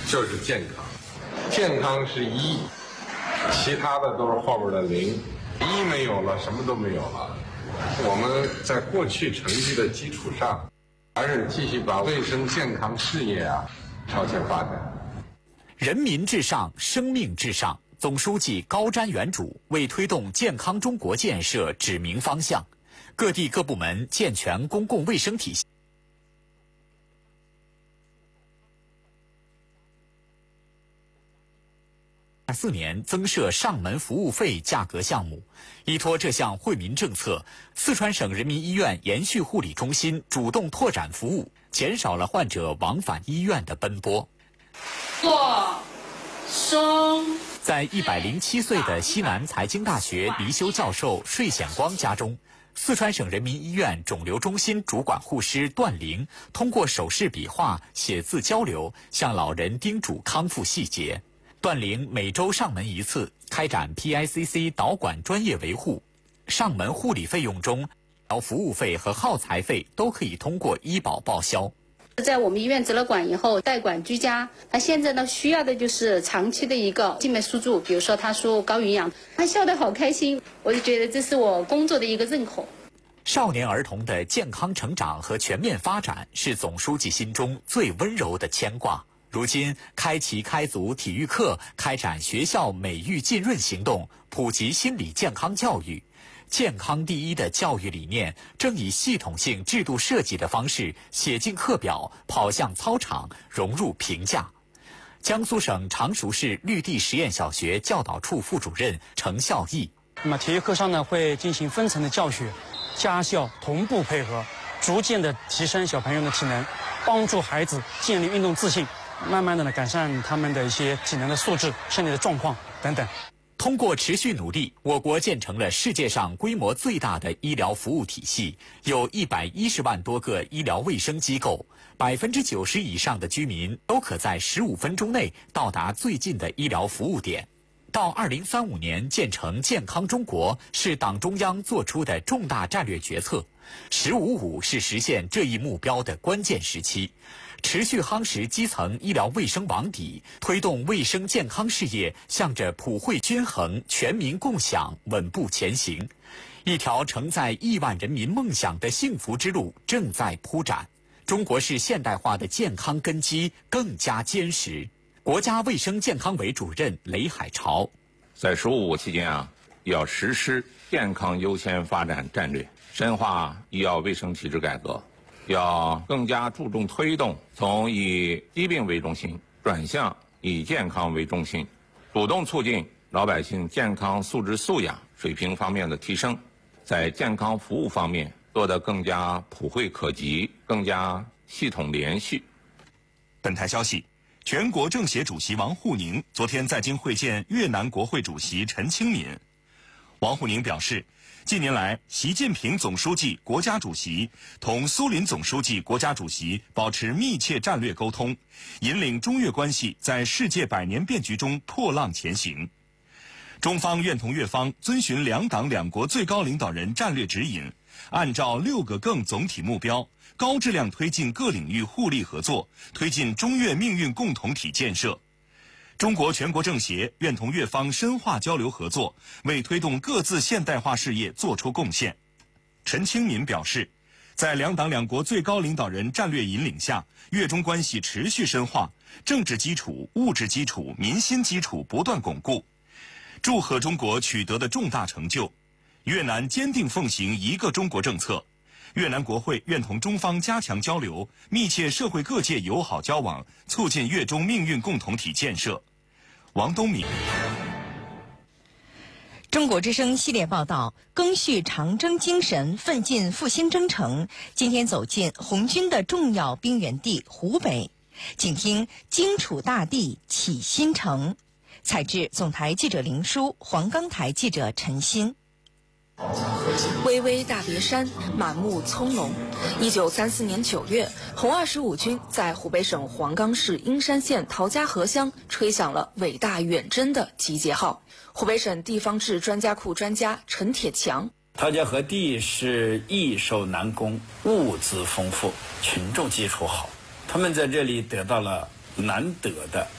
就是健康。健康是1，其他的都是后边的0。1没有了，什么都没有了。我们在过去成绩的基础上，还是继续把卫生健康事业朝前发展。 人民至上，生命至上。总书记高瞻远瞩，为推动健康中国建设指明方向。各地各部门健全公共卫生体系。24年增设上门服务费价格项目，依托这项惠民政策，四川省人民医院延续护理中心主动拓展服务，减少了患者往返医院的奔波。 坐，松。 在107岁的西南财经大学离休教授税显光家中，四川省人民医院肿瘤中心主管护师段玲通过手势笔画、写字交流，向老人叮嘱康复细节。段玲每周上门1次，开展 PICC 导管专业维护。上门护理费用中，服务费和耗材费都可以通过医保报销。 在我们医院植了管以后，代管居家，他现在呢需要的就是长期的一个静脉输注，比如说他输高营养，他笑得好开心，我就觉得这是我工作的一个认可。 少年儿童的健康成长和全面发展是总书记心中最温柔的牵挂。如今，开齐开足体育课，开展学校美育浸润行动，普及心理健康教育。健康第一的教育理念正以系统性制度设计的方式写进课表，跑向操场，融入评价。江苏省常熟市绿地实验小学教导处副主任程孝义。 那么体育课上呢，会进行分层的教学，家校同步配合，逐渐的提升小朋友的体能，帮助孩子建立运动自信，慢慢的呢改善他们的一些体能的素质、身体的状况等等。 通过持续努力，我国建成了世界上规模最大的医疗服务体系，有110万多个医疗卫生机构，90%以上的居民都可在15分钟内到达最近的医疗服务点。到2035年建成健康中国是党中央作出的重大战略决策，“15+5”是实现这一目标的关键时期。持续夯实基层医疗卫生网底，推动卫生健康事业向着普惠均衡、全民共享稳步前行。一条承载亿万人民梦想的幸福之路正在铺展。中国式现代化的健康根基更加坚实。国家卫生健康委主任雷海潮， 在“15+5”期间要实施健康优先发展战略，深化医药卫生体制改革。要更加注重推动从以疾病为中心转向以健康为中心，主动促进老百姓健康素质素养水平方面的提升，在健康服务方面做得更加普惠可及，更加系统连续。 本台消息，全国政协主席王沪宁昨天在京会见越南国会主席陈清敏。王沪宁表示，近年来，习近平总书记、国家主席同苏林总书记、国家主席保持密切战略沟通，引领中越关系在世界百年变局中破浪前行。中方愿同越方遵循两党两国最高领导人战略指引，按照6个更总体目标，高质量推进各领域互利合作，推进中越命运共同体建设。中国全国政协愿同越方深化交流合作，为推动各自现代化事业作出贡献。陈清敏表示，在两党两国最高领导人战略引领下，越中关系持续深化，政治基础、物质基础、民心基础不断巩固，祝贺中国取得的重大成就。越南坚定奉行一个中国政策，越南国会愿同中方加强交流，密切社会各界友好交往，促进越中命运共同体建设。王东敏。 中国之声系列报道，赓续长征精神，奋进复兴征程，今天走进红军的重要兵源地湖北，请听荆楚大地起新城。采制总台记者林舒，黄冈台记者陈鑫。 巍巍大别山，满目葱茏。1934年9月，红25军在湖北省黄冈市英山县陶家河乡吹响了伟大远征的集结号。湖北省地方志专家库专家陈铁强， 陶家河地是易守难攻，物资丰富，群众基础好，他们在这里得到了难得的